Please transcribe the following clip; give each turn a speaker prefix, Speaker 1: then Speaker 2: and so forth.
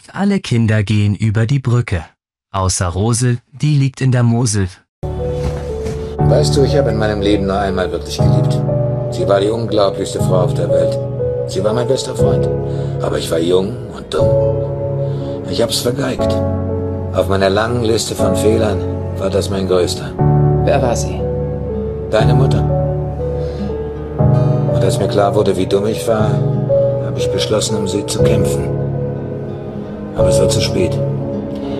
Speaker 1: Fast alle Kinder gehen über die Brücke. Außer Rosel, die liegt in der Mosel.
Speaker 2: Weißt du, ich habe in meinem Leben nur einmal wirklich geliebt. Sie war die unglaublichste Frau auf der Welt. Sie war mein bester Freund. Aber ich war jung und dumm. Ich hab's vergeigt. Auf meiner langen Liste von Fehlern war das mein größter.
Speaker 3: Wer war sie?
Speaker 2: Deine Mutter. Und als mir klar wurde, wie dumm ich war, habe ich beschlossen, um sie zu kämpfen. Aber es war zu spät.